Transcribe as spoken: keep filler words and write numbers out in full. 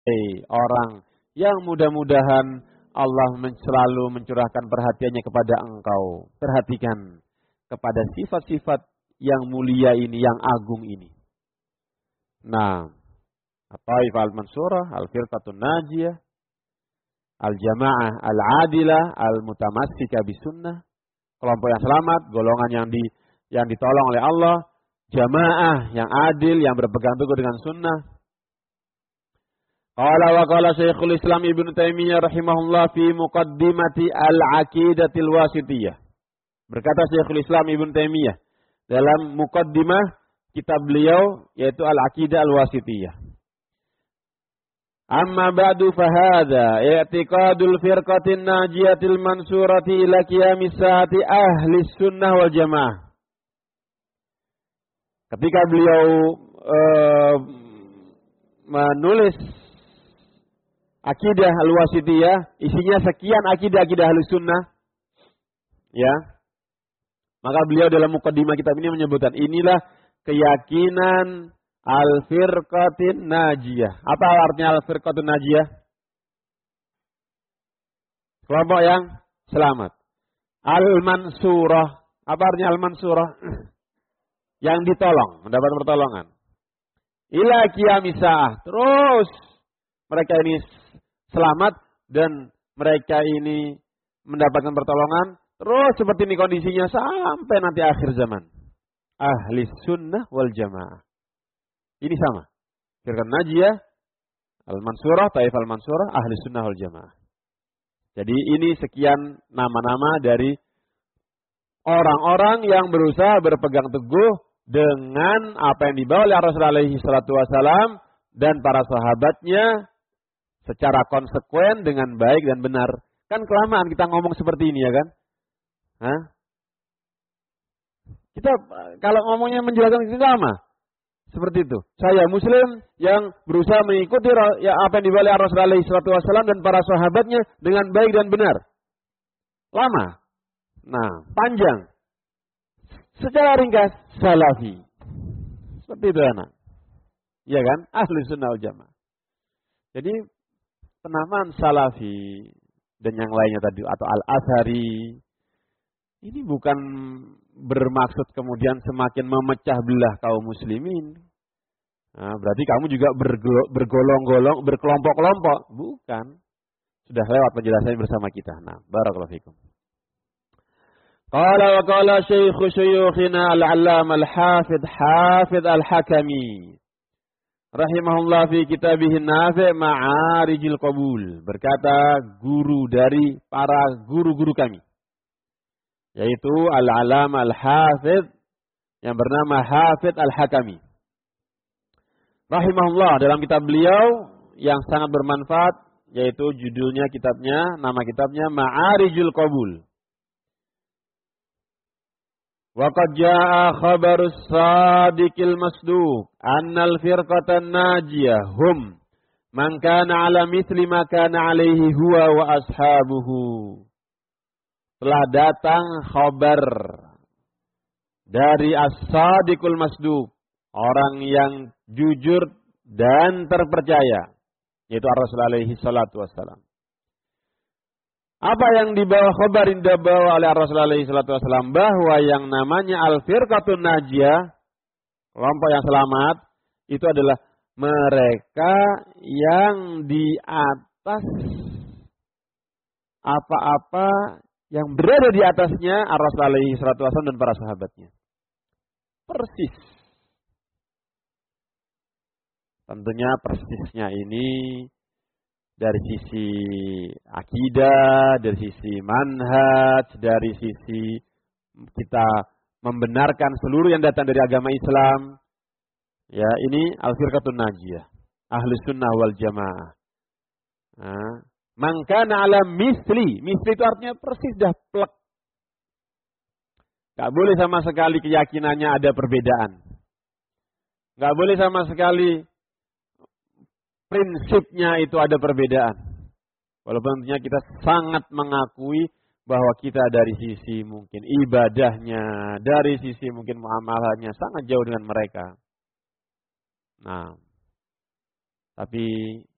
orang yang mudah-mudahan Allah selalu mencurahkan perhatiannya kepada engkau. Perhatikan kepada sifat-sifat yang mulia ini, yang agung ini. Nah, At-Taifah Al-Mansurah, Al-Firqatun Najiyah, Al-Jamaah Al-Adilah, Al-Mutamassika Bisunnah, kelompok yang selamat, golongan yang di yang ditolong oleh Allah, jamaah yang adil, yang berpegang teguh dengan sunnah. Qala wa qala Syekhul Islam Ibnu Taimiyah rahimahullah fi muqaddimati al-aqidatil wasitiyah. Berkata Syekhul Islam Ibnu Taimiyah dalam muqaddimah kitab beliau yaitu Al-Aqidah Al-Wasitiyah. Amma ba'du fahadha i'tiqadul firqatin najiyatil mansurati ila qiyamis saati ahli sunnah wal jamaah. Ketika beliau uh, menulis Akidah Al-Wasitiyah, isinya sekian akidah-akidah Ahlus Sunnah, ya. Maka beliau dalam mukaddimah kitab ini menyebutkan inilah keyakinan Al-Firqatin Najiyah. Apa artinya Al-Firqatin Najiyah? Kelompok yang selamat. Al-Mansurah. Apa artinya Al-Mansurah? Yang ditolong, mendapat pertolongan. Ila qiyamis saah. Terus mereka ini selamat dan mereka ini mendapatkan pertolongan terus seperti ini kondisinya sampai nanti akhir zaman. Ahli sunnah wal jamaah. Ini sama. Firqatun Najiyah, Al-Mansurah, Taif Al-Mansurah, Ahli sunnah wal jamaah. Jadi ini sekian nama-nama dari orang-orang yang berusaha berpegang teguh dengan apa yang dibawa oleh Rasulullah alaihi salatu wasalam dan para sahabatnya secara konsekuen dengan baik dan benar. Kan kelamaan kita ngomong seperti ini ya kan? Hah? Kita kalau ngomongnya menjelaskan itu lama. Seperti itu. Saya muslim yang berusaha mengikuti ya, apa yang dibawa oleh Rasulullah alaihi salatu wasallam dan para sahabatnya dengan baik dan benar. Lama. Nah, panjang. Secara ringkas, salafi. Seperti itu anak. Iya kan? Ahli sunnah wal jamaah. Jadi penamaan salafi dan yang lainnya tadi atau al-athari ini bukan bermaksud kemudian semakin memecah belah kaum muslimin. Nah, berarti kamu juga bergolong-golong, berkelompok-kelompok. Bukan. Sudah lewat penjelasannya bersama kita. Nah, barakallahu fikum. Qala wa qala syekhu syuyukhina al-'allamah al-hafidh hafidh al-hakami rahimahullah fi kitabih Nafi' Ma'arijil Qabul. Berkata guru dari para guru-guru kami, yaitu Al-'Allamah Al-Hafidh yang bernama Hafidh Al-Hakami. Rahimahullah dalam kitab beliau yang sangat bermanfaat, yaitu judulnya kitabnya, nama kitabnya Ma'arijil Qabul. Waqad jaa khabarus sadiqil masduq annal firqatan najiyah hum man kana ala mithli ma kana alaihi huwa wa ashabuhu. Telah datang khabar dari as-sadiqul masduq, orang yang jujur dan terpercaya, yaitu Rasulullah alaihi salatu wassalam. Apa yang dibawa khabar yang dibawa oleh Rasulullah alaihi salatu wasallam bahwa yang namanya al-firqatun najiyah, kelompok yang selamat, itu adalah mereka yang di atas apa-apa yang berada di atasnya Rasulullah alaihi salatu wasallam dan para sahabatnya. Persis. Tentunya persisnya ini dari sisi akidah, dari sisi manhaj, dari sisi kita membenarkan seluruh yang datang dari agama Islam. Ya, ini al-firqatun najiyah, ahli sunnah wal jamaah. Nah, man kana ala misli, misli itu artinya persis dah plek. Gak boleh sama sekali keyakinannya ada perbedaan. Gak boleh sama sekali prinsipnya itu ada perbedaan. Walaupun tentunya kita sangat mengakui bahwa kita dari sisi mungkin ibadahnya, dari sisi mungkin muamalahnya sangat jauh dengan mereka. Nah, tapi